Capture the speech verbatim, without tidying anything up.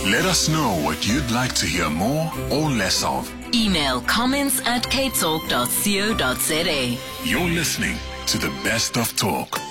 Let us know what you'd like to hear more or less of. Email comments at cape talk dot co dot za. You're listening to the best of talk.